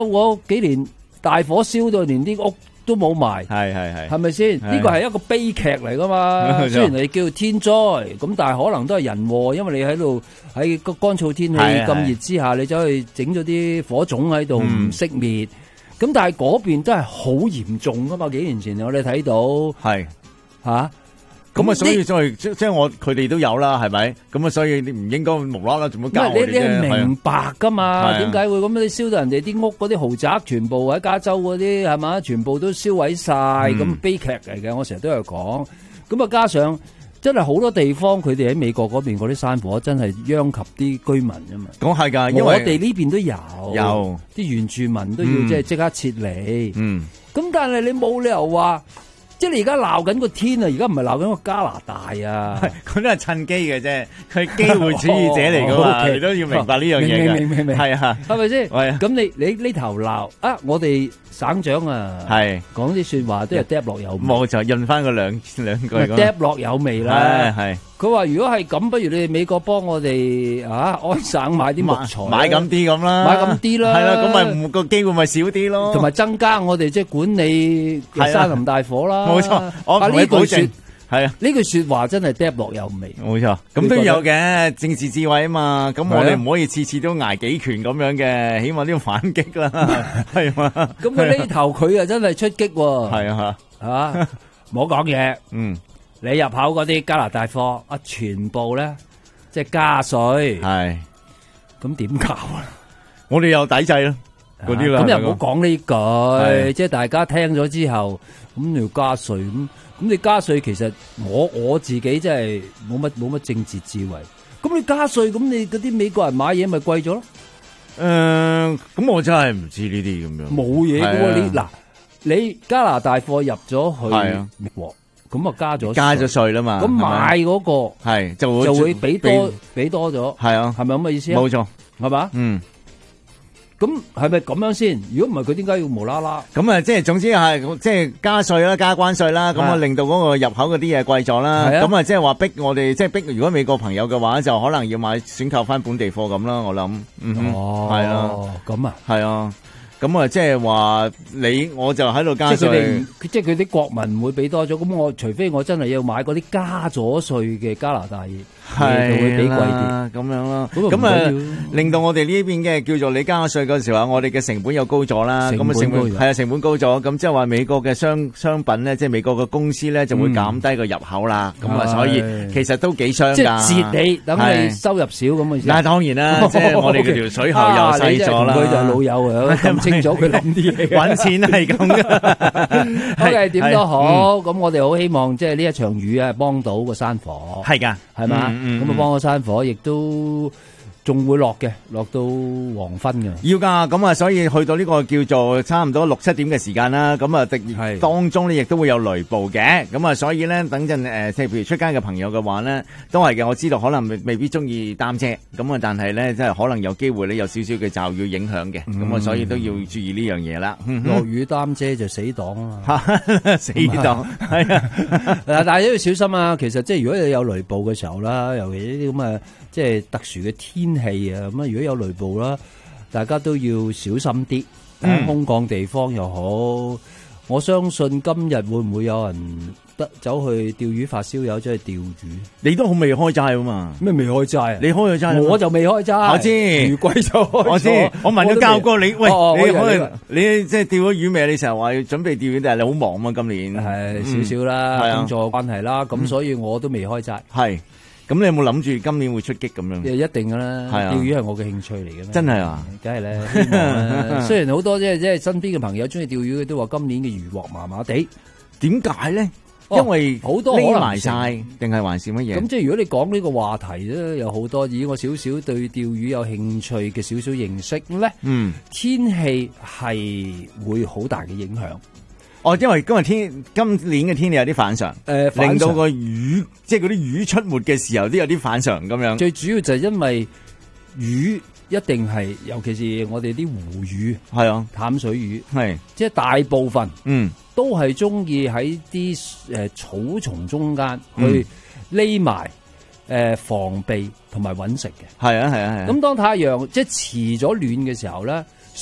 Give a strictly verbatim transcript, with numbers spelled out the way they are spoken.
我幾年大火燒到連啲屋都冇埋， 係係係， 係咪先？呢個係一個悲劇嚟噶嘛？雖然你叫天災，咁但係可能都係人禍，因為你喺度喺個乾燥天氣咁熱之下，你走去整咗啲火種喺度唔熄滅，咁、嗯、但係嗰邊都係好嚴重噶嘛？幾年前我哋睇到係吓。 咁啊，所以所以即即係我佢哋都有啦，係咪？咁啊，所以你唔應該無啦啦做乜教我哋啫？ 你你明白噶嘛？點解會咁？你燒到人哋啲屋嗰啲豪宅，全部喺加州嗰啲係嘛？全部都燒毀晒，咁、嗯、悲劇嚟嘅。我成日都有講。咁啊，加上真係好多地方，佢哋喺美國嗰邊嗰啲山火，真係殃及啲居民啊嘛。 講係噶，因為我哋呢邊都有， 有啲原住民都要即係即刻撤離。 嗯， 咁但係你冇理由話。即係你而家鬧緊個天啊！而家唔係鬧緊個加拿大啊！ 佢都係趁機嘅啫，佢係機會主義者嚟噶嘛，你都要明白呢樣嘢嘅。 明明明明係啊， 係咪先？ 係啊。 咁你你呢頭鬧啊！我哋省長啊，係講啲說話都係嗒落有味。 冇就印翻個兩兩句。 嗒落有味啦。 係係。 佢話如果係咁，不如你哋美國幫我哋啊安省買啲木材， 買咁啲咁啦， 買咁啲啦。 係啦，咁咪個機會咪少啲咯。 同埋增加我哋即係管理山林大火啦。 冇錯，我同你保證係啊， 呢句說話真係嗒落有味。 冇錯，咁都有嘅政治智慧啊嘛。咁我哋唔可以次次都挨幾拳咁樣嘅，起碼都要反擊啦，係嘛。 咁佢呢頭佢啊真係出擊， 係啊吓， 吓唔好講嘢。 嗯， 你入口嗰啲加拿大貨啊，全部咧即係加稅，係咁點搞啊？ 我哋有抵制咯，嗰啲啦。 咁又唔好講呢句，即係大家聽咗之後，咁你要加稅咁。咁你加稅，其實我我自己真係冇乜冇乜政治智慧。咁你加稅，咁你嗰啲美國人買嘢咪貴咗咯？ 誒，咁我真係唔知呢啲咁樣。 冇嘢嘅喎，你嗱，你加拿大貨入咗去美國，咁啊加咗加咗稅啦嘛。 咁買嗰個係就會就會俾多俾多咗。係啊，係咪咁嘅意思啊？ 冇錯， 係嘛？嗯。咁係咪咁樣先？如果唔係，佢點解要無啦啦？ 咁啊，即係總之係即係加稅啦，加關稅啦，咁啊令到嗰個入口嗰啲嘢貴咗啦。咁啊，即係話逼我哋，即係逼。如果美國朋友嘅話，就可能要買選購翻本地貨咁啦。我諗，嗯，哦，係啊， 咁啊， 係啊。咁啊，即係話你，我就喺度加稅。 即係佢哋，即係佢啲國民唔會俾多咗。咁我除非我真係要買嗰啲加咗稅嘅加拿大嘢，就會俾貴啲。 咁樣咯。咁啊，令到我哋呢邊嘅叫做你加稅嗰時候，我哋嘅成本又高咗啦。咁啊，成本係啊，成本高咗。咁即係話美國嘅商商品咧，即係美國嘅公司咧，就會減低個入口啦。咁啊，所以其實都幾傷㗎。 即係折你，等你收入少咁嘅意思。 但係當然啦，即係我哋嗰條水喉又細咗啦。 佢就老友啊，咁清楚佢諗啲嘢， 搵錢係咁嘅。 好嘅，點都好，咁我哋好希望即係呢一場雨啊，幫到個山火。 係噶， 係嘛？咁啊，幫個山火，亦都仲會落嘅，落到黃昏嘅。 要噶，咁啊，所以去到呢個叫做差唔多六七點嘅時間啦，咁啊，係當中咧亦都會有雷暴嘅，咁啊，所以咧等陣誒，即係譬如出街嘅朋友嘅話咧，都係嘅。我知道可能未未必中意擔遮，咁啊，但係咧即係可能有機會咧有少少嘅驟雨影響嘅，咁啊，所以都要注意呢樣嘢啦。 落雨擔遮就死黨啊嘛， 死黨係啊， 但係都要小心啊。其實即係如果你有雷暴嘅時候啦，尤其呢啲咁嘅即係特殊嘅天氣啊，咁啊，如果有雷暴啦，大家都要小心啲。喺空曠地方又好，我相信今日會唔會有人得走去釣魚發燒友走去釣魚？ 你都好未開齋啊嘛？ 咩未開齋啊？ 你開咗齋， 我就未開齋。 我知， 魚季就開。 我知，我問咗教過你，喂，你可能你即係釣咗魚未？你成日話要準備釣魚，但係你好忙嘛？今年係少少啦，工作關係啦，咁所以我都未開齋。 係。咁你有冇諗住今年會出擊咁樣？ 一定噶啦，釣魚係我嘅興趣嚟嘅咩？ 真係啊， 梗係咧。希望啦。雖然好多即係即係身邊嘅朋友中意釣魚嘅都話今年嘅漁獲麻麻地， 點解咧？因為好多匿埋晒，定係還是乜嘢？ 咁即係如果你講呢個話題咧，有好多以我少少對釣魚有興趣嘅少少認識咧，嗯，天氣係會好大嘅影響。 哦，因為今日天今年嘅天氣有啲反常，誒、呃，令到個魚，即係嗰啲魚出沒嘅時候都有啲反常咁樣。 最主要就係因為魚一定係，尤其是我哋啲湖魚，係啊，淡水魚，係，即係大部分，嗯，都係中意喺啲誒草叢中間去匿埋，誒、呃、防備同埋搵食嘅。係啊，係啊，係啊。咁當太陽即係遲咗暖嘅時候咧。